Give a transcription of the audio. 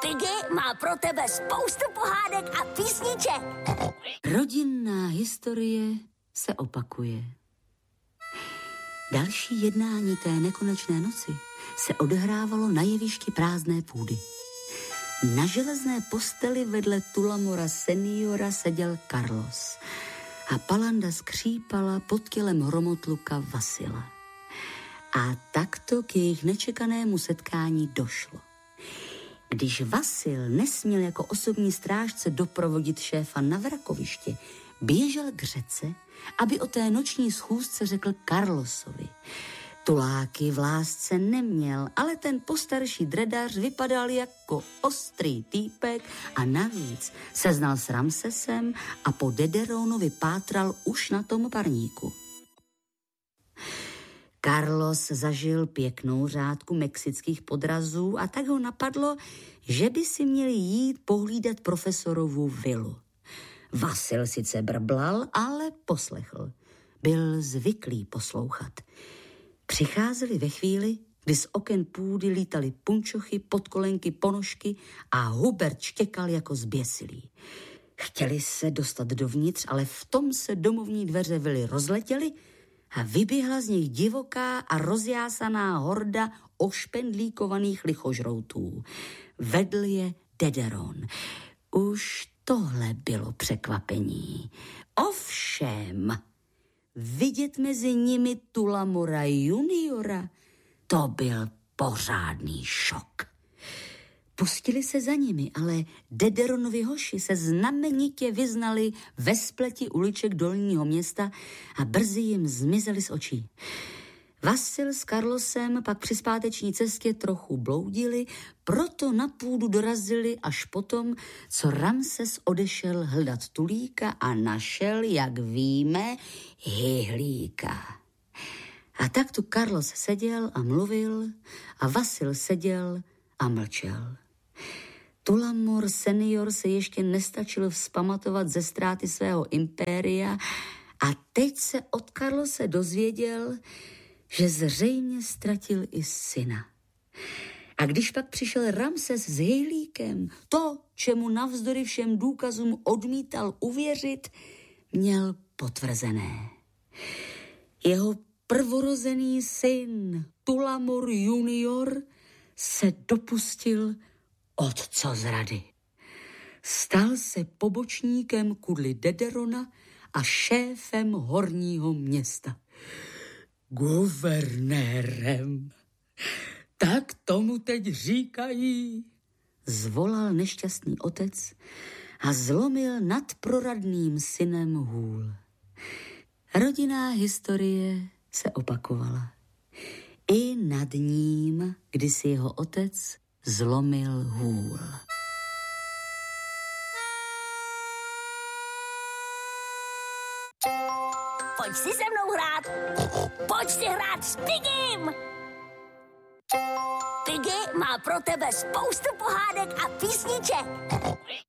Piggy má pro tebe spoustu pohádek a písniček. Rodinná historie se opakuje. Další jednání té nekonečné noci se odehrávalo na jevišti prázdné půdy. Na železné posteli vedle Tullamora seniora seděl Carlos a Palanda skřípala pod tělem hromotluka Vasila. A takto k jejich nečekanému setkání došlo. Když Vasil nesměl jako osobní strážce doprovodit šéfa na vrakoviště, běžel k řece, aby o té noční schůzce řekl Carlosovi. Tuláky v lásce neměl, ale ten postarší dredař vypadal jako ostrý týpek a navíc se znal s Ramsesem a po Dederonovi pátral už na tom parníku. Carlos zažil pěknou řádku mexických podrazů a tak ho napadlo, že by si měli jít pohlídat profesorovu vilu. Vasil sice brblal, ale poslechl. Byl zvyklý poslouchat. Přicházeli ve chvíli, kdy z oken půdy lítaly punčochy, podkolenky, ponožky a Hubert štěkal jako zběsilý. Chtěli se dostat dovnitř, ale v tom se domovní dveře vily rozletěly a vyběhla z nich divoká a rozjásaná horda ošpendlíkovaných lichožroutů. Vedl je Dederon. Už tohle bylo překvapení. Ovšem, vidět mezi nimi Tullamora juniora, to byl pořádný šok. Pustili se za nimi, ale Dederonovi hoši se znamenitě vyznali ve spleti uliček dolního města a brzy jim zmizeli z očí. Vasil s Carlosem pak při zpáteční cestě trochu bloudili, proto na půdu dorazili až potom, co Ramses odešel hledat tulíka a našel, jak víme, hyhlíka. A tak tu Carlos seděl a mluvil a Vasil seděl a mlčel. Tullamor senior se ještě nestačil vzpamatovat ze ztráty svého impéria a teď se od Carlose dozvěděl, že zřejmě ztratil i syna. A když pak přišel Ramses s hyhlíkem, to, čemu navzdory všem důkazům odmítal uvěřit, měl potvrzené. Jeho prvorozený syn Tullamor junior se dopustil otcozrady. Stal se pobočníkem kudly Dederona a šéfem horního města. Guvernérem. Tak tomu teď říkají, zvolal nešťastný otec a zlomil nad proradným synem hůl. Rodinná historie se opakovala. I nad ním, kdy si jeho otec zlomil hůl. Pojď si se mnou hrát. Pojď si hrát s Piggym. Piggy má pro tebe spoustu pohádek a písniček.